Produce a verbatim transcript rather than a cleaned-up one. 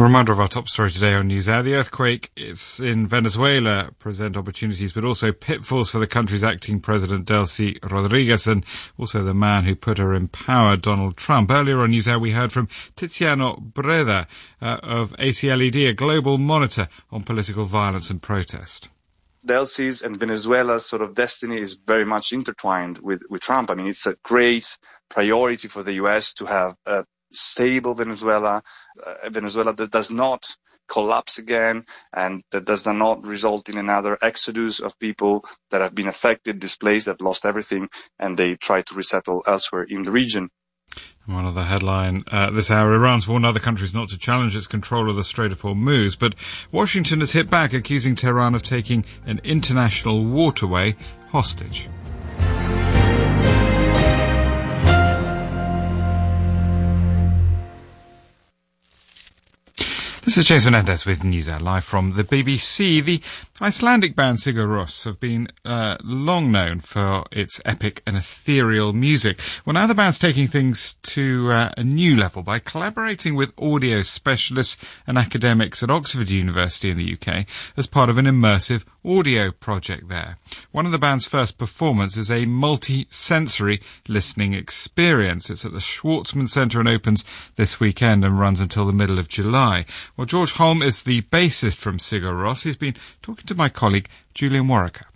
A reminder of our top story today on NewsHour. The earthquake it's in Venezuela present opportunities, but also pitfalls for the country's acting president, Delcy Rodriguez, and also the man who put her in power, Donald Trump. Earlier on NewsHour, we heard from Tiziano Breda uh, of A C L E D, a global monitor on political violence and protest. Delcy's and Venezuela's sort of destiny is very much intertwined with, with Trump. I mean, it's a great priority for the U S to have a stable Venezuela, uh, Venezuela that does not collapse again and that does not result in another exodus of people that have been affected, displaced, that lost everything, and they try to resettle elsewhere in the region. One other headline uh, this hour, Iran's warned other countries not to challenge its control of the Strait of Hormuz, but Washington has hit back, accusing Tehran of taking an international waterway hostage. This is James Menendez with NewsHour live from the B B C. The Icelandic band Sigur Rós have been uh, long known for its epic and ethereal music. Well, now the band's taking things to uh, a new level by collaborating with audio specialists and academics at Oxford University in the U K as part of an immersive audio project there. One of the band's first performances is a multi-sensory listening experience. It's at the Schwartzman Centre and opens this weekend and runs until the middle of July. Well, George Holm is the bassist from Sigur Rós. He's been talking to my colleague, Julian Warwicker.